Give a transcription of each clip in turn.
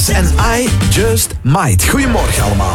En I Just Might. Goedemorgen allemaal.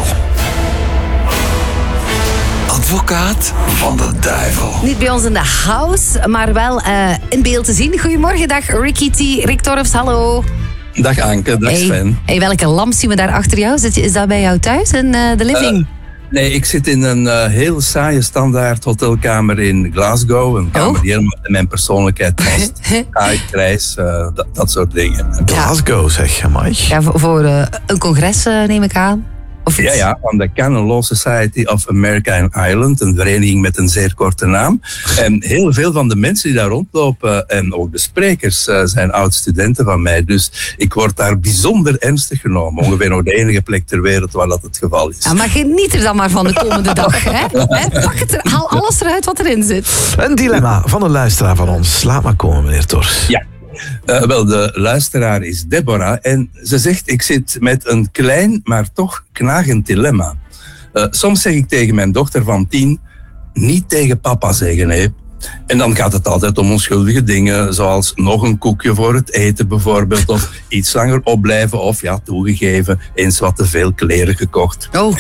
Advocaat van de duivel. Niet bij ons in de house, maar wel in beeld te zien. Goedemorgen, dag Ricky T. Rick Torfs, hallo. Dag Anke, dag Sven. Hey, welke lamp zien we daar achter jou? Is dat bij jou thuis in de living? Nee, ik zit in een heel saaie standaard hotelkamer in Glasgow. Een kamer die helemaal in mijn persoonlijkheid past. Saai, grijs, dat soort dingen. Glasgow zeg je, Mike. Ja, voor een congres neem ik aan. Of iets? Ja, van de Canon Law Society of America and Ireland. Een vereniging met een zeer korte naam. En heel veel van de mensen die daar rondlopen en ook de sprekers zijn oud-studenten van mij. Dus ik word daar bijzonder ernstig genomen. Ongeveer nog de enige plek ter wereld waar dat het geval is. Ja, maar geniet er dan maar van de komende dag. Hè? Pak het er, haal alles eruit wat erin zit. Een dilemma van een luisteraar van ons. Laat maar komen, meneer Tors. Ja. Wel, de luisteraar is Deborah en ze zegt, ik zit met een klein, maar toch knagend dilemma. Soms zeg ik tegen mijn dochter van 10, niet tegen papa zeggen, hè. En dan gaat het altijd om onschuldige dingen, zoals nog een koekje voor het eten bijvoorbeeld, of iets langer opblijven, of ja, toegegeven, eens wat te veel kleren gekocht. Oh.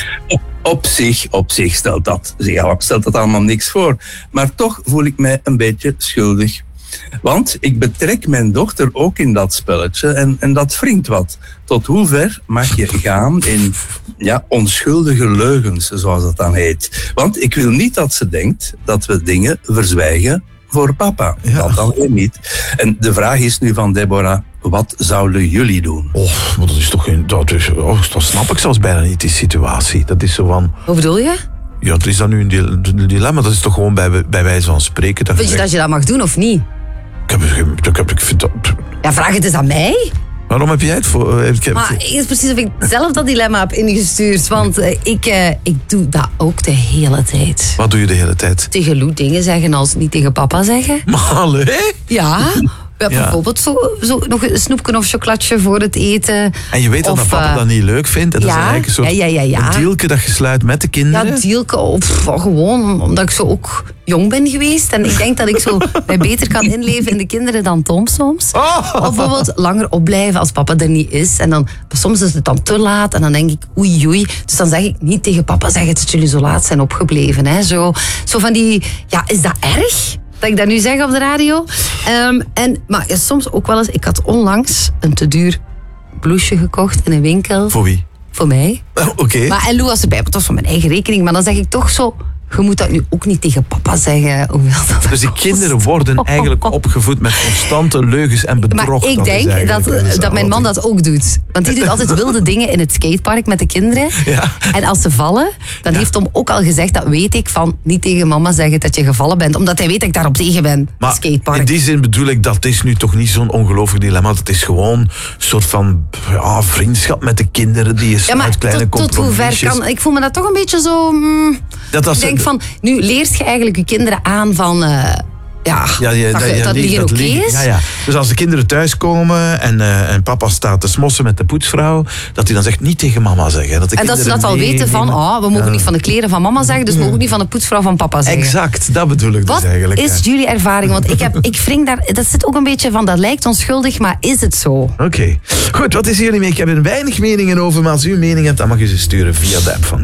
Op zich stelt dat allemaal niks voor, maar toch voel ik mij een beetje schuldig. Want ik betrek mijn dochter ook in dat spelletje en dat wringt wat. Tot hoe ver mag je gaan in onschuldige leugens, zoals dat dan heet. Want ik wil niet dat ze denkt dat we dingen verzwijgen voor papa. Ja. Dat dan weer niet. En de vraag is nu van Deborah, wat zouden jullie doen? Maar dat is toch geen... Dat snap ik zelfs bijna niet, die situatie. Dat is zo van... Hoe bedoel je? Ja, het is dan nu een dilemma. Dat is toch gewoon bij wijze van spreken. Vind je dat je dat mag doen of niet? Ik vind dat... Ja, vraag het eens aan mij. Waarom heb jij het voor... Maar het is precies of ik zelf dat dilemma heb ingestuurd. Want ik doe dat ook de hele tijd. Wat doe je de hele tijd? Tegen Lou dingen zeggen als niet tegen papa zeggen. Maar allee? Ja. Bijvoorbeeld zo nog een snoepje of chocolatje voor het eten. En je weet dat papa dat niet leuk vindt. En dat is eigenlijk een soort een dealke dat je sluit met de kinderen. Ja, dealke. Gewoon omdat ik zo ook jong ben geweest. En ik denk dat ik zo mij beter kan inleven in de kinderen dan Tom soms. Of bijvoorbeeld langer opblijven als papa er niet is. En dan, soms is het dan te laat. En dan denk ik, oei. Dus dan zeg ik niet tegen papa zeggen dat jullie zo laat zijn opgebleven. Hè. Zo van die, is dat erg? Dat ik dat nu zeg op de radio. Maar soms ook wel eens... Ik had onlangs een te duur blouseje gekocht in een winkel. Voor wie? Voor mij. Oké. En Lou was erbij, maar het was van mijn eigen rekening. Maar dan zeg ik toch zo... Je moet dat nu ook niet tegen papa zeggen. Dus die kinderen worden eigenlijk opgevoed met constante leugens en bedrog. Maar ik denk dat mijn man dat ook doet. Want die doet altijd wilde dingen in het skatepark met de kinderen. Ja. En als ze vallen, dan heeft Tom ook al gezegd, dat weet ik, van niet tegen mama zeggen dat je gevallen bent. Omdat hij weet dat ik daarop tegen ben. Maar skatepark. In die zin bedoel ik, dat is nu toch niet zo'n ongelooflijk dilemma. Dat is gewoon een soort van vriendschap met de kinderen. Die is uit kleine compromisjes. Tot hoe ver kan... Ik voel me dat toch een beetje zo... Ik denk van, nu leert je eigenlijk je kinderen aan van... dat liegen oké is. Ja. Dus als de kinderen thuiskomen en papa staat te smossen met de poetsvrouw, dat hij dan zegt, niet tegen mama zeggen. En dat ze dat al weten van, we mogen niet van de kleren van mama zeggen, dus we mogen ook niet van de poetsvrouw van papa zeggen. Exact, dat bedoel ik dus eigenlijk. Wat is jullie ervaring? Want ik wring daar, dat zit ook een beetje van, dat lijkt onschuldig, maar is het zo? Oké. Goed, wat is jullie mee? Ik heb er weinig meningen over, maar als u een mening hebt, dan mag je ze sturen via de app van